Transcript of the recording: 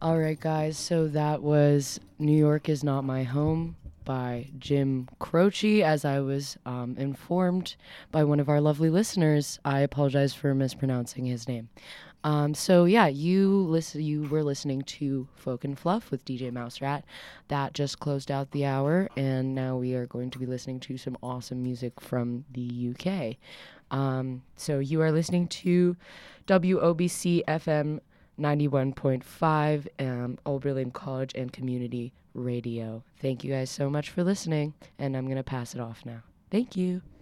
All right, guys. So that was New York is Not My Home by Jim Croce. As I was informed by one of our lovely listeners, I apologize for mispronouncing his name. So yeah, you were listening to Folk and Fluff with DJ Mouse Rat. That just closed out the hour, and now we are going to be listening to some awesome music from the UK. So you are listening to WOBC FM 91.5, Oberlin College and Community Radio. Thank you guys so much for listening, and I'm going to pass it off now. Thank you.